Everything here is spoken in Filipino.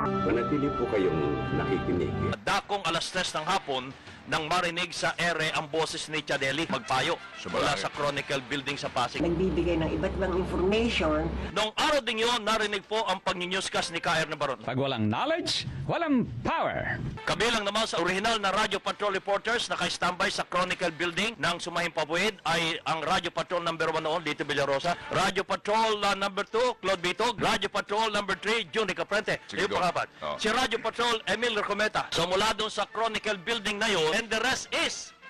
Manatili po kayong nakikinig. Dakong alas 3 ng hapon nang marinig sa ere ang boses ni Chadeli magpayo mula sa Chronicle Building sa Pasig. Nagbibigay ng iba't ibang information. Noong araw din yun, narinig po ang pag-newscast ni K.R. Nabaron. Pag walang knowledge, walang power. Kabilang naman sa original na Radio Patrol reporters na naka-standby sa Chronicle Building ng Sumahing Pabuid ay ang Radio Patrol number 1 noon, Lito Villarosa, Radio Patrol number 2, Claude Bitog, Radio Patrol number 3, Juni Caprente. Sige, Yung go. pangapat. Oh. Si Radio Patrol, Emil Recometa. So mula doon sa Chronicle Building na yun, and the rest is